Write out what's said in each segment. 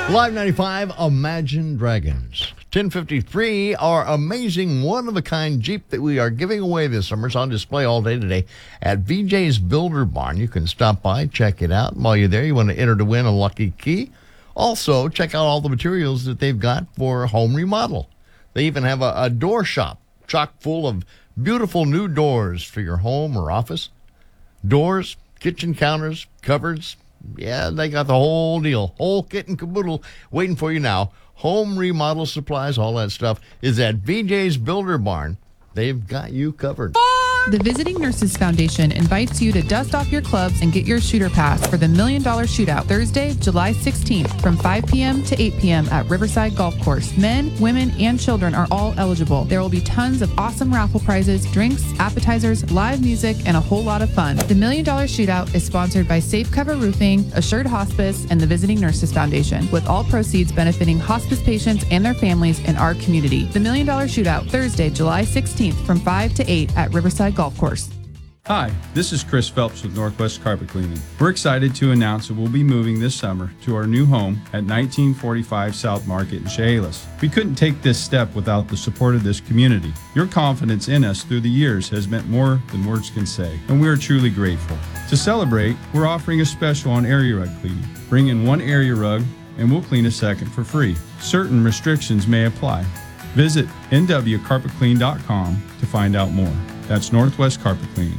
Live 95, Imagine Dragons. 1053, our amazing one-of-a-kind Jeep that we are giving away this summer is on display all day today at VJ's Builder Barn. You can stop by, check it out. While you're there, you want to enter to win a lucky key. Also, check out all the materials that they've got for home remodel. They even have a door shop chock full of beautiful new doors for your home or office. Doors, kitchen counters, cupboards. Yeah, they got the whole deal. Whole kit and caboodle waiting for you now. Home remodel supplies, all that stuff is at VJ's Builder Barn. They've got you covered. The Visiting Nurses Foundation invites you to dust off your clubs and get your shooter pass for the $1 Million Shootout Thursday, July 16th from 5 p.m. to 8 p.m. at Riverside Golf Course. Men, women, and children are all eligible. There will be tons of awesome raffle prizes, drinks, appetizers, live music, and a whole lot of fun. The $1 Million Shootout is sponsored by Safe Cover Roofing, Assured Hospice, and the Visiting Nurses Foundation, with all proceeds benefiting hospice patients and their families in our community. The $1 Million Shootout Thursday, July 16th from 5 to 8 at Riverside Golf Course. Hi, this is Chris Phelps with Northwest Carpet Cleaning. We're excited to announce that we'll be moving this summer to our new home at 1945 South Market in Chehalis. We couldn't take this step without the support of this community. Your confidence in us through the years has meant more than words can say, and we are truly grateful. To celebrate, we're offering a special on area rug cleaning. Bring in one area rug and we'll clean a second for free. Certain restrictions may apply. Visit nwcarpetclean.com to find out more. That's Northwest Carpet Cleaning.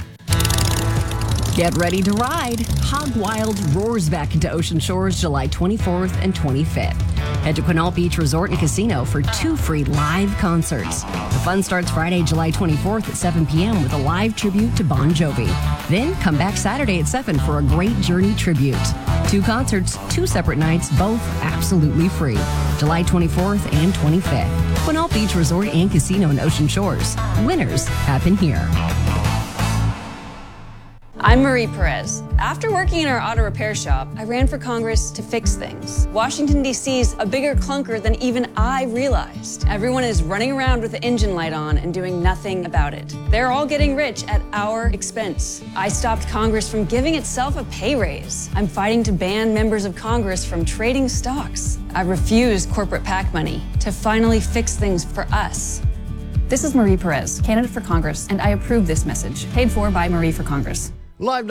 Get ready to ride. Hog Wild roars back into Ocean Shores July 24th and 25th. Head to Quinault Beach Resort and Casino for 2 free live concerts. The fun starts Friday, July 24th at 7 p.m. with a live tribute to Bon Jovi. Then come back Saturday at 7 for a Great Journey tribute. 2 concerts, 2 separate nights, both absolutely free. July 24th and 25th. Quinault Beach Resort and Casino in Ocean Shores. Winners happen here. I'm Marie Perez. After working in our auto repair shop, I ran for Congress to fix things. Washington, D.C.'s a bigger clunker than even I realized. Everyone is running around with the engine light on and doing nothing about it. They're all getting rich at our expense. I stopped Congress from giving itself a pay raise. I'm fighting to ban members of Congress from trading stocks. I refuse corporate PAC money to finally fix things for us. This is Marie Perez, candidate for Congress, and I approve this message. Paid for by Marie for Congress. Live